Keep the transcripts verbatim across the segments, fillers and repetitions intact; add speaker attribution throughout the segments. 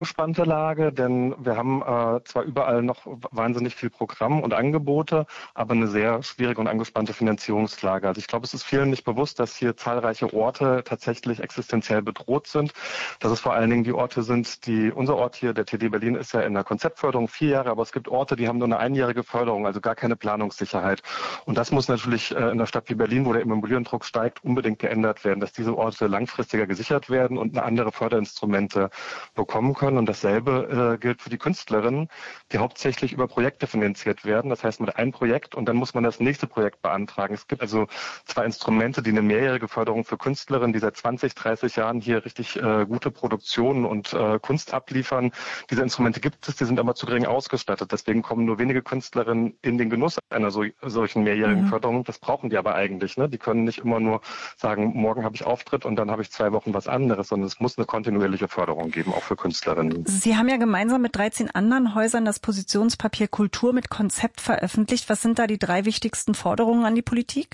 Speaker 1: angespannte Lage, denn wir haben äh, zwar überall noch wahnsinnig viel Programm und Angebote, aber eine sehr schwierige und angespannte Finanzierungslage. Also ich glaube, es ist vielen nicht bewusst, dass hier zahlreiche Orte tatsächlich existenziell bedroht sind. Dass es vor allen Dingen die Orte sind, die, unser Ort hier, der T D Berlin, ist ja in der Konzeptförderung vier Jahre, aber es gibt Orte, die haben nur eine einjährige Förderung, also gar keine Planungssicherheit. Und das muss natürlich äh, in einer Stadt wie Berlin, wo der Immobiliendruck steigt, unbedingt geändert werden, dass diese Orte langfristiger gesichert werden und eine andere Förderinstrumente bekommen können. Und dasselbe äh, gilt für die Künstlerinnen, die hauptsächlich über Projekte finanziert werden. Das heißt, mit einem Projekt und dann muss man das nächste Projekt beantragen. Es gibt also zwei Instrumente, die eine mehrjährige Förderung für Künstlerinnen, die seit zwanzig, dreißig Jahren hier richtig äh, gute Produktionen und äh, Kunst abliefern. Diese Instrumente gibt es, die sind aber zu gering ausgestattet. Deswegen kommen nur wenige Künstlerinnen in den Genuss einer so, solchen mehrjährigen mhm. Förderung. Das brauchen die aber eigentlich. Ne? Die können nicht immer nur sagen, morgen habe ich Auftritt und dann habe ich zwei Wochen was anderes, sondern es muss eine kontinuierliche Förderung geben, auch für Künstlerinnen.
Speaker 2: Sie haben ja gemeinsam mit dreizehn anderen Häusern das Positionspapier Kultur mit Konzept veröffentlicht. Was sind da die drei wichtigsten Forderungen an die Politik?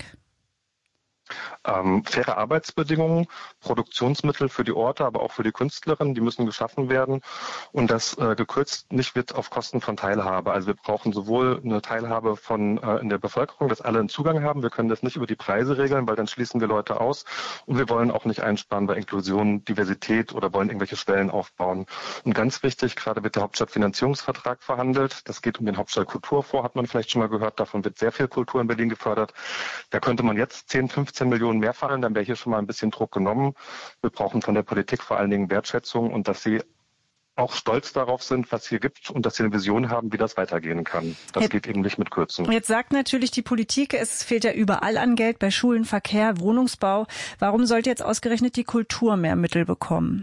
Speaker 1: Ähm, faire Arbeitsbedingungen, Produktionsmittel für die Orte, aber auch für die Künstlerinnen, die müssen geschaffen werden und das äh, gekürzt nicht wird auf Kosten von Teilhabe. Also wir brauchen sowohl eine Teilhabe von äh, in der Bevölkerung, dass alle einen Zugang haben. Wir können das nicht über die Preise regeln, weil dann schließen wir Leute aus und wir wollen auch nicht einsparen bei Inklusion, Diversität oder wollen irgendwelche Stellen aufbauen. Und ganz wichtig, gerade wird der Hauptstadtfinanzierungsvertrag verhandelt. Das geht um den Hauptstadtkulturfonds, hat man vielleicht schon mal gehört. Davon wird sehr viel Kultur in Berlin gefördert. Da könnte man jetzt zehn, fünfzehn Millionen mehr fallen, dann wäre hier schon mal ein bisschen Druck genommen. Wir brauchen von der Politik vor allen Dingen Wertschätzung und dass sie auch stolz darauf sind, was hier gibt und dass sie eine Vision haben, wie das weitergehen kann. Das jetzt, geht eben nicht mit Kürzen.
Speaker 2: Jetzt sagt natürlich die Politik, es fehlt ja überall an Geld, bei Schulen, Verkehr, Wohnungsbau. Warum sollte jetzt ausgerechnet die Kultur mehr Mittel bekommen?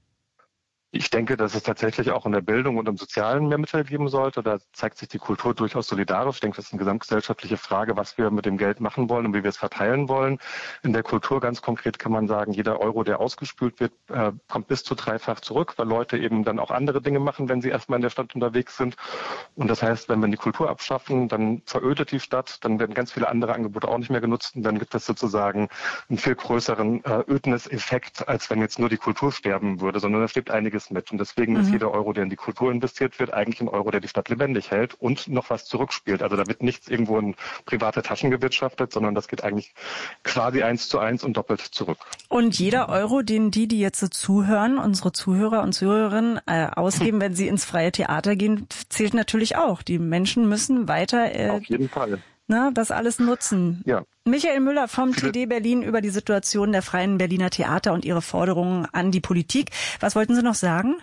Speaker 1: Ich denke, dass es tatsächlich auch in der Bildung und im Sozialen mehr Mittel geben sollte. Da zeigt sich die Kultur durchaus solidarisch. Ich denke, das ist eine gesamtgesellschaftliche Frage, was wir mit dem Geld machen wollen und wie wir es verteilen wollen. In der Kultur ganz konkret kann man sagen, jeder Euro, der ausgespült wird, äh, kommt bis zu dreifach zurück, weil Leute eben dann auch andere Dinge machen, wenn sie erstmal in der Stadt unterwegs sind. Und das heißt, wenn wir die Kultur abschaffen, dann verödet die Stadt, dann werden ganz viele andere Angebote auch nicht mehr genutzt und dann gibt es sozusagen einen viel größeren äh, Ödniseffekt, als wenn jetzt nur die Kultur sterben würde, sondern da steht einiges mit. Und deswegen mhm. ist jeder Euro, der in die Kultur investiert wird, eigentlich ein Euro, der die Stadt lebendig hält und noch was zurückspielt. Also da wird nichts irgendwo in private Taschen gewirtschaftet, sondern das geht eigentlich quasi eins zu eins und doppelt zurück.
Speaker 2: Und jeder Euro, den die, die jetzt so zuhören, unsere Zuhörer und Zuhörerinnen äh, ausgeben, wenn sie ins freie Theater gehen, zählt natürlich auch. Die Menschen müssen weiter äh,
Speaker 1: auf jeden Fall.
Speaker 2: Na, das alles nutzen.
Speaker 1: Ja.
Speaker 2: Michael Müller vom T D Berlin über die Situation der freien Berliner Theater und ihre Forderungen an die Politik. Was wollten Sie noch sagen?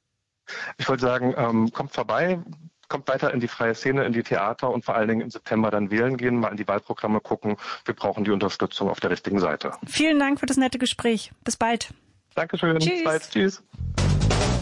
Speaker 1: Ich wollte sagen, ähm, kommt vorbei, kommt weiter in die freie Szene, in die Theater und vor allen Dingen im September dann wählen gehen, mal in die Wahlprogramme gucken. Wir brauchen die Unterstützung auf der richtigen Seite.
Speaker 2: Vielen Dank für das nette Gespräch. Bis bald.
Speaker 1: Dankeschön.
Speaker 2: Tschüss.
Speaker 1: Bis bald. Tschüss.